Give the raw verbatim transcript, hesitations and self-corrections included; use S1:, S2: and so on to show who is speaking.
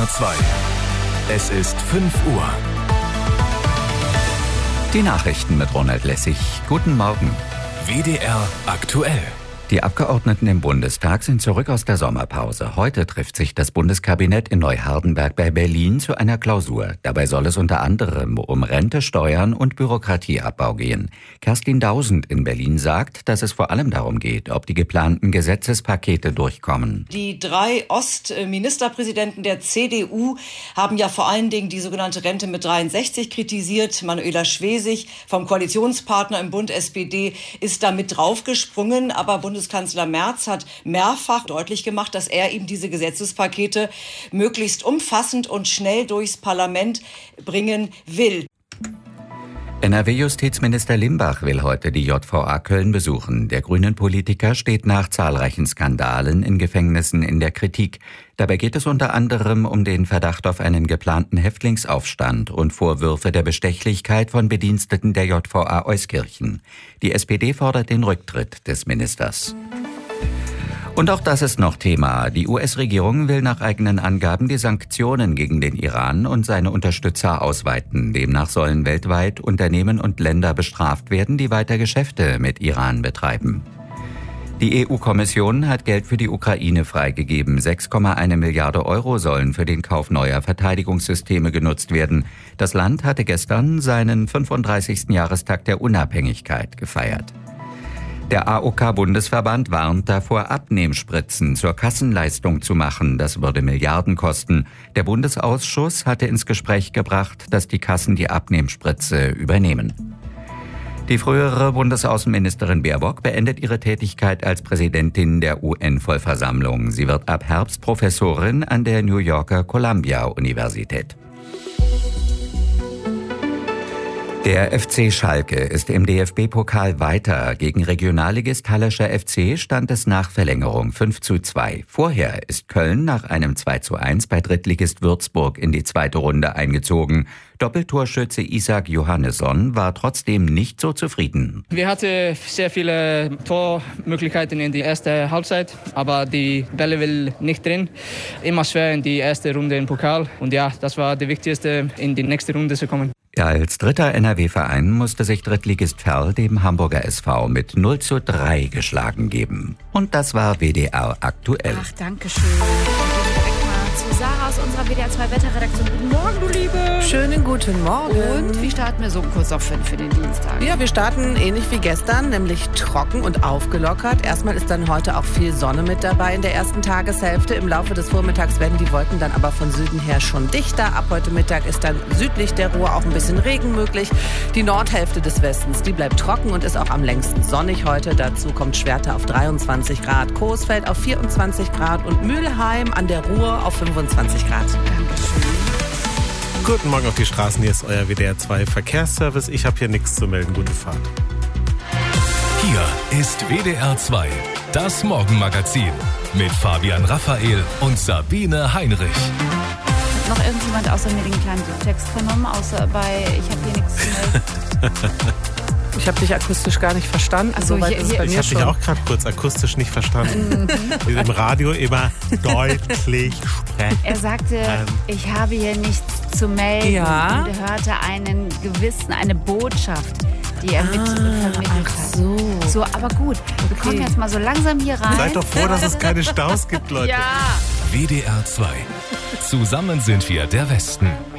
S1: R zwei. Es ist fünf Uhr.
S2: Die Nachrichten mit Ronald Lessig. Guten Morgen.
S1: W D R aktuell.
S2: Die Abgeordneten im Bundestag sind zurück aus der Sommerpause. Heute trifft sich das Bundeskabinett in Neuhardenberg bei Berlin zu einer Klausur. Dabei soll es unter anderem um Rente, Steuern und Bürokratieabbau gehen. Kerstin Dausend in Berlin sagt, dass es vor allem darum geht, ob die geplanten Gesetzespakete durchkommen.
S3: Die drei Ostministerpräsidenten der C D U haben ja vor allen Dingen die sogenannte Rente mit dreiundsechzig kritisiert. Manuela Schwesig vom Koalitionspartner im Bund S P D ist da mit draufgesprungen, aber Bundeskanzler Merz hat mehrfach deutlich gemacht, dass er ihm diese Gesetzespakete möglichst umfassend und schnell durchs Parlament bringen will.
S2: N R W-Justizminister Limbach will heute die J V A Köln besuchen. Der Grünen-Politiker steht nach zahlreichen Skandalen in Gefängnissen in der Kritik. Dabei geht es unter anderem um den Verdacht auf einen geplanten Häftlingsaufstand und Vorwürfe der Bestechlichkeit von Bediensteten der J V A Euskirchen. Die S P D fordert den Rücktritt des Ministers. Und auch das ist noch Thema. Die U S-Regierung will nach eigenen Angaben die Sanktionen gegen den Iran und seine Unterstützer ausweiten. Demnach sollen weltweit Unternehmen und Länder bestraft werden, die weiter Geschäfte mit Iran betreiben. Die E U-Kommission hat Geld für die Ukraine freigegeben. sechs Komma eins Milliarden Euro sollen für den Kauf neuer Verteidigungssysteme genutzt werden. Das Land hatte gestern seinen fünfunddreißigsten Jahrestag der Unabhängigkeit gefeiert. Der A O K-Bundesverband warnt davor, Abnehmspritzen zur Kassenleistung zu machen. Das würde Milliarden kosten. Der Bundesausschuss hatte ins Gespräch gebracht, dass die Kassen die Abnehmspritze übernehmen. Die frühere Bundesaußenministerin Baerbock beendet ihre Tätigkeit als Präsidentin der U N-Vollversammlung. Sie wird ab Herbst Professorin an der New Yorker Columbia-Universität. Der F C Schalke ist im D F B-Pokal weiter. Gegen Regionalligist Hallerscher F C stand es nach Verlängerung fünf zu zwei. Vorher ist Köln nach einem zwei zu eins bei Drittligist Würzburg in die zweite Runde eingezogen. Doppeltorschütze Isaac Johannesson war trotzdem nicht so zufrieden.
S4: Wir hatten sehr viele Tormöglichkeiten in der ersten Halbzeit, aber die Bälle will nicht drin. Immer schwer in die erste Runde im Pokal. Und ja, das war die wichtigste, in die nächste Runde zu kommen.
S2: Ja, als dritter N R W-Verein musste sich Drittligist Verl dem Hamburger S V mit null zu drei geschlagen geben. Und das war W D R aktuell.
S5: Ach, danke schön. Direkt mal zu Sarah aus unserer W D R zwei Wetterredaktion. Guten Morgen, du Liebe.
S6: Schönen guten Morgen.
S5: Und wie starten wir so kurz auf fünf für den Dienstag?
S6: Ja, wir starten ähnlich wie gestern, nämlich trocken und aufgelockert. Erstmal ist dann heute auch viel Sonne mit dabei in der ersten Tageshälfte. Im Laufe des Vormittags werden die Wolken dann aber von Süden her schon dichter. Ab heute Mittag ist dann südlich der Ruhr auch ein bisschen Regen möglich. Die Nordhälfte des Westens, die bleibt trocken und ist auch am längsten sonnig heute. Dazu kommt Schwerte auf dreiundzwanzig Grad, Coesfeld auf vierundzwanzig Grad und Mülheim an der Ruhr auf fünfundzwanzig Grad.
S5: Dankeschön.
S7: Guten Morgen auf die Straßen, hier ist euer W D R zwei Verkehrsservice. Ich habe hier nichts zu melden, gute Fahrt.
S1: Hier ist W D R zwei, das Morgenmagazin mit Fabian Raphael und Sabine Heinrich.
S5: Hat noch irgendjemand außer mir den kleinen Text vernommen, außer bei ich habe hier nichts zu melden?
S6: Ich habe dich akustisch gar nicht verstanden.
S5: Also
S6: so
S5: hier, hier,
S6: bei
S7: ich
S6: mir
S7: habe dich auch gerade kurz akustisch nicht verstanden. Im Radio immer deutlich sprechen.
S5: Er sagte, ich habe hier nichts zu melden.
S6: Ja.
S5: Und er hörte einen gewissen, eine Botschaft, die er mit
S6: Ah,
S5: vermittelt
S6: ach
S5: hat.
S6: so.
S5: So, aber gut, wir kommen jetzt mal so langsam hier rein.
S7: Seid doch froh, dass es keine Staus gibt, Leute.
S5: Ja.
S1: W D R zwei. Zusammen sind wir der Westen.